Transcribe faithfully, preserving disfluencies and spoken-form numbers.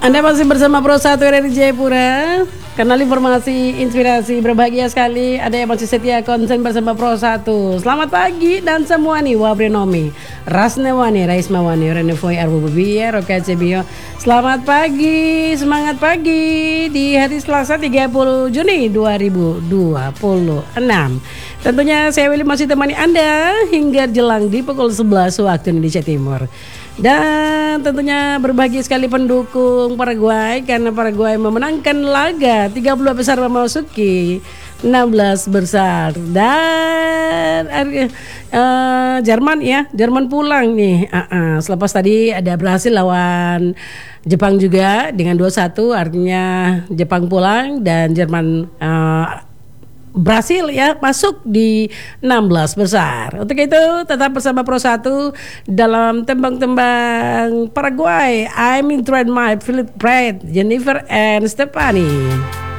Anda masih bersama Pro satu R R I Jayapura. Kanal informasi inspirasi berbahagia sekali. Ada yang masih setia konsen bersama Pro satu. Selamat pagi dan semua nih Wabrenomi, Rasnawani, Raismawani, Renevoi Arbubia, Roka Cebio. Selamat pagi, semangat pagi di hari Selasa tiga puluh Juni dua ribu dua puluh enam. Tentunya saya Willy masih temani Anda hingga jelang di pukul sebelas waktu Indonesia Timur. Dan tentunya berbahagia sekali pendukung Paraguay karena Paraguay memenangkan laga tiga puluh besar memasuki enam belas besar. Dan uh, Jerman ya, Jerman pulang nih. Uh -uh. Selepas tadi ada berhasil lawan Jepang juga dengan dua satu, artinya Jepang pulang dan Jerman uh, berhasil ya masuk di enam belas besar. Untuk itu tetap bersama Pro satu dalam tembang-tembang Paraguay. I'm in Trend My Philip Pratt, Jennifer and Stephanie.